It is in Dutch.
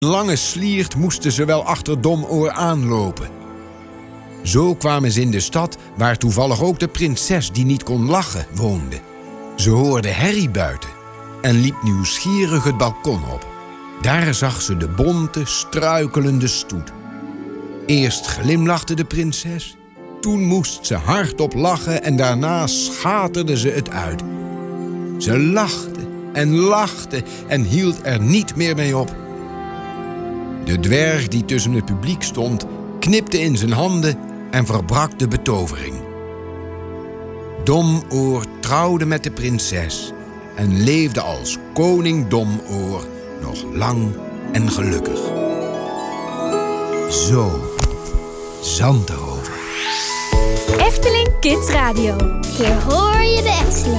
lange sliert moesten ze wel achter Domoor aanlopen. Zo kwamen ze in de stad waar toevallig ook de prinses die niet kon lachen woonde. Ze hoorde herrie buiten en liep nieuwsgierig het balkon op. Daar zag ze de bonte, struikelende stoet. Eerst glimlachte de prinses, toen moest ze hardop lachen en daarna schaterde ze het uit. Ze lachte en hield er niet meer mee op. De dwerg die tussen het publiek stond, knipte in zijn handen en verbrak de betovering. Domoor trouwde met de prinses en leefde als koning Domoor nog lang en gelukkig. Zo, Zanterover. Efteling Kids Radio. Hier hoor je de Efteling.